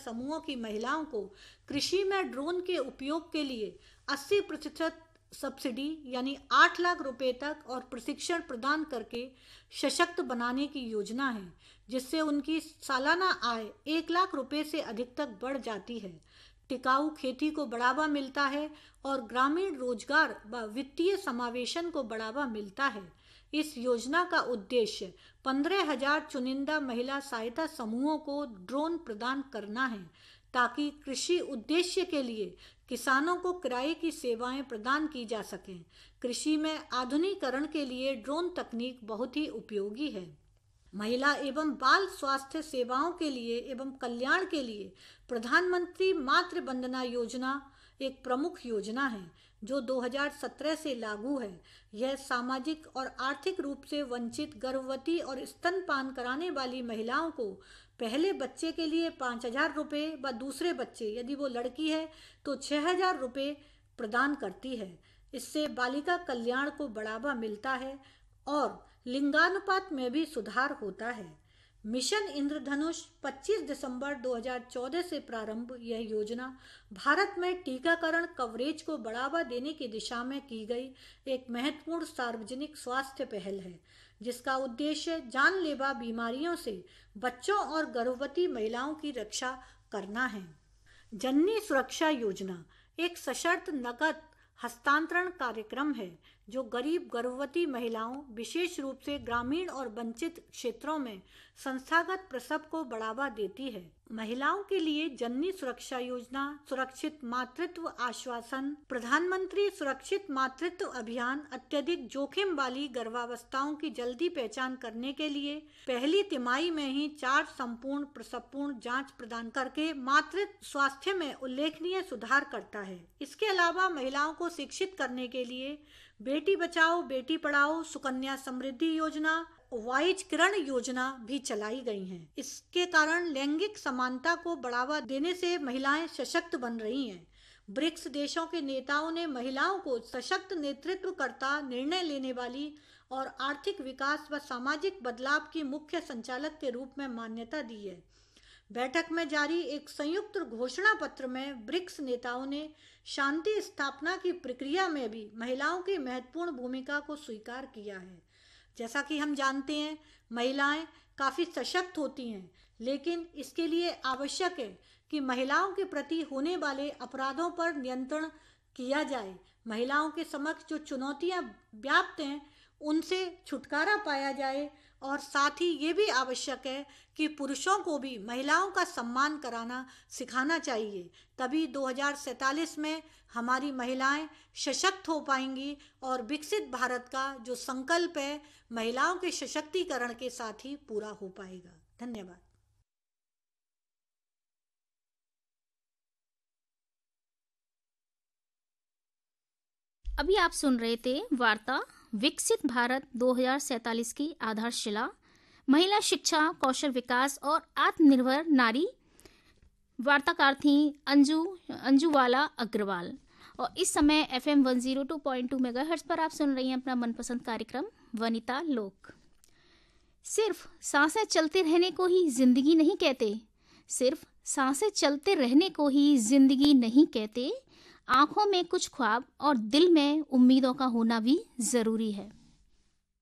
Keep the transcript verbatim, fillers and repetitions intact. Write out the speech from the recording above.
समूहों की महिलाओं को कृषि में ड्रोन के उपयोग के लिए अस्सी प्रतिशत सब्सिडी यानी आठ लाख रुपए तक और प्रशिक्षण प्रदान करके सशक्त बनाने की योजना है, जिससे उनकी सालाना आय एक लाख रुपए से अधिक तक बढ़ जाती है। टिकाऊ खेती को बढ़ावा मिलता है और ग्रामीण रोजगार व वित्तीय समावेशन को बढ़ावा मिलता है। इस योजना का उद्देश्य पंद्रह हजार चुनिंदा महिला सहायता समूहों को ड्रोन प्रदान करना है, ताकि कृषि उद्देश्य के लिए किसानों को किराए की सेवाएं प्रदान की जा सकें। कृषि में आधुनिकीकरण के लिए ड्रोन तकनीक बहुत ही उपयोगी है। महिला एवं बाल स्वास्थ्य सेवाओं के लिए एवं कल्याण के लिए प्रधानमंत्री मातृ वंदना योजना एक प्रमुख योजना है, जो दो हज़ार सत्रह से लागू है। यह सामाजिक और आर्थिक रूप से वंचित गर्भवती और स्तनपान कराने वाली महिलाओं को पहले बच्चे के लिए पाँच हजार रुपये व दूसरे बच्चे यदि वो लड़की है तो छः हजार रुपये प्रदान करती है। इससे बालिका कल्याण को बढ़ावा मिलता है और लिंगानुपात में भी सुधार होता है। मिशन इंद्रधनुष पच्चीस दिसंबर दो हज़ार चौदह से प्रारंभ यह योजना भारत में टीकाकरण कवरेज को बढ़ावा देने की दिशा में की गई एक महत्वपूर्ण सार्वजनिक स्वास्थ्य पहल है, जिसका उद्देश्य जानलेवा बीमारियों से बच्चों और गर्भवती महिलाओं की रक्षा करना है। जननी सुरक्षा योजना एक सशर्त नकद हस्तांतरण कार्यक्रम है, जो गरीब गर्भवती महिलाओं, विशेष रूप से ग्रामीण और वंचित क्षेत्रों में संस्थागत प्रसव को बढ़ावा देती है। महिलाओं के लिए जननी सुरक्षा योजना, सुरक्षित मातृत्व आश्वासन, प्रधानमंत्री सुरक्षित मातृत्व अभियान अत्यधिक जोखिम वाली गर्भावस्थाओं की जल्दी पहचान करने के लिए पहली तिमाही में ही चार संपूर्ण प्रसवपूर्ण जांच प्रदान करके मातृत्व स्वास्थ्य में उल्लेखनीय सुधार करता है। इसके अलावा महिलाओं को शिक्षित करने के लिए बेटी बचाओ बेटी पढ़ाओ, सुकन्या समृद्धि योजना, वाइज किरण योजना भी चलाई गई हैं। इसके कारण लैंगिक समानता को बढ़ावा देने से महिलाएं सशक्त बन रही हैं। ब्रिक्स देशों के नेताओं ने महिलाओं को सशक्त नेतृत्वकर्ता, निर्णय लेने वाली और आर्थिक विकास व सामाजिक बदलाव की मुख्य संचालक के रूप में मान्यता दी है। बैठक में जारी एक संयुक्त घोषणा पत्र में ब्रिक्स नेताओं ने शांति स्थापना की प्रक्रिया में भी महिलाओं की महत्वपूर्ण भूमिका को स्वीकार किया है। जैसा कि हम जानते हैं, महिलाएं काफ़ी सशक्त होती हैं, लेकिन इसके लिए आवश्यक है कि महिलाओं के प्रति होने वाले अपराधों पर नियंत्रण किया जाए। महिलाओं के समक्ष जो चुनौतियां व्याप्त हैं, उनसे छुटकारा पाया जाए और साथ ही ये भी आवश्यक है कि पुरुषों को भी महिलाओं का सम्मान कराना सिखाना चाहिए। तभी दो हज़ार सैंतालीस में हमारी महिलाएं सशक्त हो पाएंगी और विकसित भारत का जो संकल्प है महिलाओं के सशक्तिकरण के साथ ही पूरा हो पाएगा। धन्यवाद। अभी आप सुन रहे थे वार्ता विकसित भारत दो हज़ार सैंतालीस की आधारशिला, महिला शिक्षा, कौशल विकास और आत्मनिर्भर नारी। वार्ताकार थी अंजू अंजुवाला अग्रवाल। और इस समय F M one zero two point two megahertz पर आप सुन रही हैं अपना मनपसंद कार्यक्रम वनिता लोक। सिर्फ सांसें चलते रहने को ही जिंदगी नहीं कहते, सिर्फ सांसें चलते रहने को ही जिंदगी नहीं कहते। आंखों में कुछ ख्वाब और दिल में उम्मीदों का होना भी जरूरी है।